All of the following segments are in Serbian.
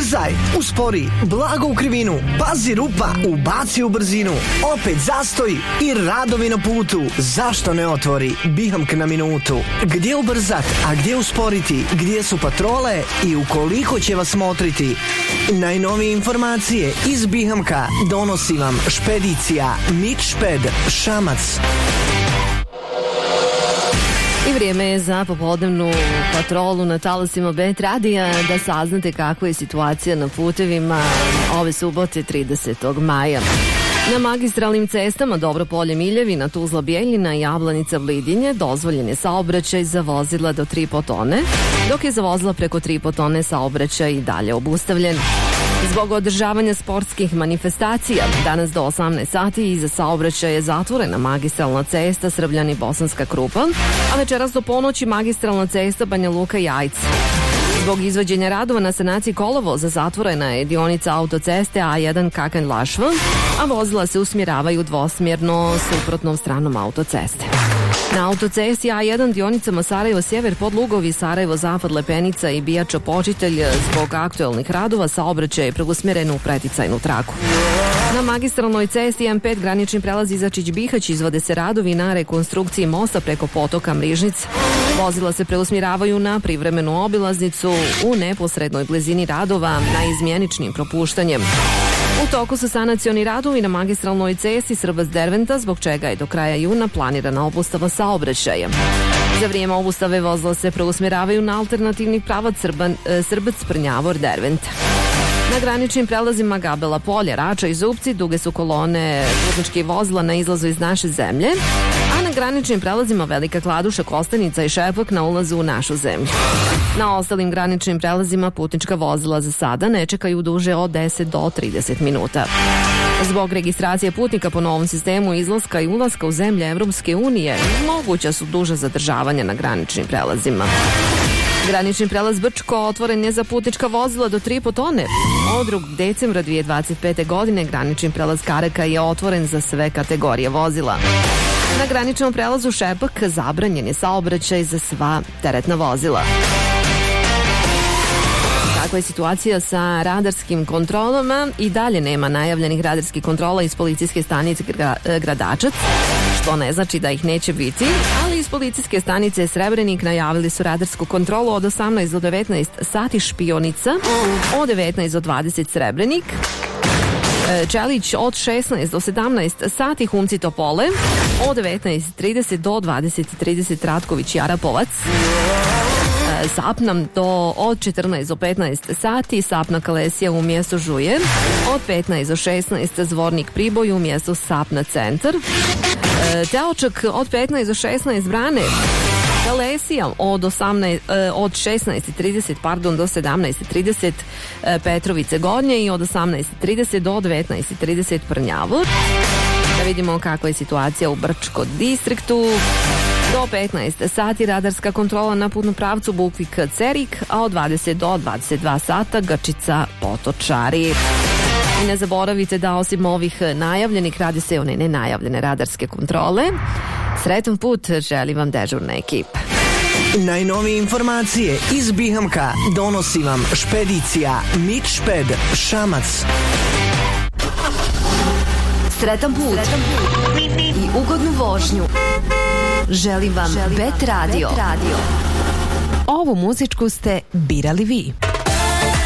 Ubrzaj, uspori, blago u krivinu, pazi rupa, ubaci u brzinu, opet zastoj i radovi na putu. Zašto ne otvori Bihamk na minutu? Gdje ubrzat, a gdje usporiti, gdje su patrole i ukoliko će vas motriti? Najnovije informacije iz Bihamka donosi vam špedicija Mitšped Šamac. I vrijeme je za popodnevnu patrolu na talasima Bet radija da saznate kakva je situacija na putevima ove subote 30. maja. Na magistralnim cestama Dobropolje Miljevina, Tuzla Bijeljina i Jablanica Vlidinje dozvoljen je saobraćaj za vozila do 3,5 tone, dok je za vozila preko 3,5 tone saobraćaj i dalje obustavljen. Zbog održavanja sportskih manifestacija, danas do 18 sati iza saobraćaja je zatvorena magistralna cesta Srbljani-Bosanska Krupa, a večeras do ponoći magistralna cesta Banja Luka-Jajce. Zbog izvođenja radova na sanaciji kolovoza zatvorena je dionica autoceste A1 Kakanj-Lašva, a vozila se usmjeravaju dvosmjerno suprotnom stranom autoceste. Na autocesti A1 dionicama Sarajevo-Sjever, Podlugovi, Sarajevo-Zapad, Lepenica i Bijača-Počitelj zbog aktuelnih radova saobraćaj je preusmjeren u preticajnu traku. Na magistralnoj cesti M5 granični prelaz Izačić-Bihać izvode se radovi na rekonstrukciji mosta preko potoka Mrižnica. Vozila se preusmjeravaju na privremenu obilaznicu u neposrednoj blizini radova na izmjeničnim propuštanjem. U toku su sanacioni radovi na magistralnoj cesti Srbac-Derventa, zbog čega je do kraja juna planirana obustava saobraćaja. Za vrijeme obustave vozila se preusmjeravaju na alternativni pravac Srbac-Prnjavor-Derventa. Na graničnim prelazima Gabela Polje, Rača i Zupci duge su kolone putničkih vozila na izlazu iz naše zemlje, a na graničnim prelazima Velika Kladuša, Kostanica i Šepak na ulazu u našu zemlju. Na ostalim graničnim prelazima putnička vozila za sada ne čekaju duže od 10 do 30 minuta. Zbog registracije putnika po novom sistemu izlaska i ulaska u zemlje Evropske unije moguća su duža zadržavanja na graničnim prelazima. Granični prelaz Brčko otvoren je za putnička vozila do 3,5 tone. Od 2. decembra 2025. godine granični prelaz Karaka je otvoren za sve kategorije vozila. Na graničnom prelazu Šepak zabranjen je saobraćaj za sva teretna vozila. Kakva je situacija sa radarskim kontrolama? I dalje nema najavljenih radarskih kontrola iz policijske stanice Gradačac, što ne znači da ih neće biti, ali iz policijske stanice Srebrenik najavili su radarsku kontrolu od 18 do 19 sati Špionica, od 19 do 20 Srebrenik, Čelić od 16 do 17 sati Humci Topole, od 19.30 do 20.30 Ratković Jarapovac, Sapna od 14 do 15 sati, Sapna Kalesija u mjestu Žuje, od 15 do 16 Zvornik Priboj u mjestu Sapna Centar, Teočak od 15 do 16 Brane, Kalesija od 16.30 do 17.30 Petrovice Gornje i od 18.30 do 19.30 Prnjavor. Da vidimo kakva je situacija u Brčko distriktu. Do 15 sati radarska kontrola na putnom pravcu Bukvik Cerik, a od 20 do 22 sata Grčica Potočari. I ne zaboravite da osim ovih najavljenih radi se one nenajavljene radarske kontrole. Sretan put želi vam dežurna ekipa. Najnovije informacije iz Bihamka donosi vam špedicija Mitšped Šamac. Sretan put i ugodnu vožnju želim vam Bet radio. Ovu muzičku ste birali vi.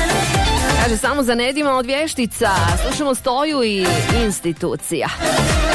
Kaže, samo za nedima od vještica slušamo Stoju i Institucija.